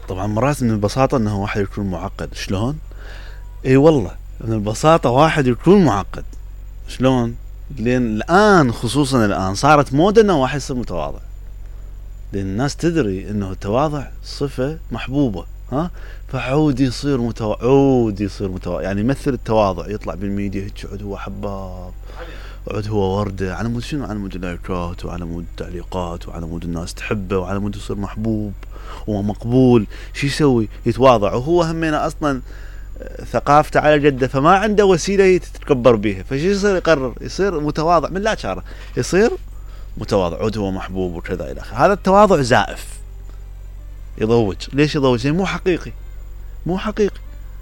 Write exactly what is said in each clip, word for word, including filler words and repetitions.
طبعا مرات من البساطة انه واحد يكون معقد. شلون؟ اي والله من البساطة واحد يكون معقد. شلون؟ لان الان خصوصا الان صارت موضة انه واحد يصير متواضع، لان الناس تدري انه التواضع صفة محبوبة. ها فعود يصير متواضع، عود يصير متواضع، يعني يمثل التواضع، يطلع بالميديا هيك عود هو حباب، عود هو وردة، على مود شنو؟ على مود اللايكات وعلى مود التعليقات وعلى مود الناس تحبه وعلى مود يصير محبوب ومقبول. شو يسوي؟ يتواضع، وهو همينه اصلا ثقافته على جده، فما عنده وسيله يتكبر بيها، فشو يصير؟ يقرر يصير متواضع من لا شعره، يصير متواضع، عود هو محبوب وكذا الى اخره. هذا التواضع زائف، يضوج. ليش يضوج؟ يعني مو حقيقي، مو حقيقي.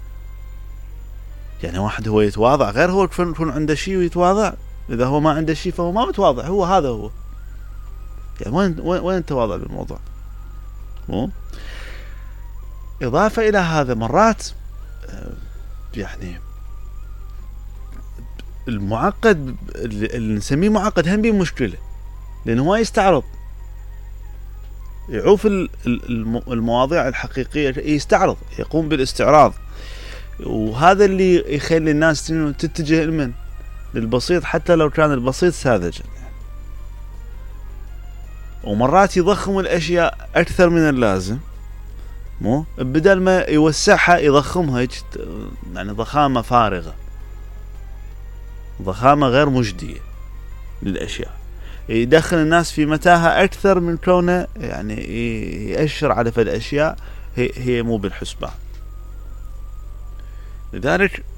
يعني واحد هو يتواضع غير هو يكون عنده شيء ويتواضع. اذا هو ما عنده شيء فهو ما متواضع، هو هذا هو. يعني وين وين التواضع بالموضوع؟ مو اضافه الى هذا مرات يعني المعقد اللي نسميه معقد هم بيه مشكله، لانه هو يستعرض، يعوف المواضيع الحقيقيه، يستعرض، يقوم بالاستعراض، وهذا اللي يخلي الناس تتجه لمن؟ للبسيط، حتى لو كان البسيط ساذجا. ومرات يضخم الاشياء اكثر من اللازم، مو بدل ما يوسعها يضخمها، يعني ضخامه فارغه، ضخامه غير مجديه للاشياء، يدخل الناس في متاهه اكثر من كونه يعني يأشر على فالاشياء هي هي مو بالحسبان. لذلك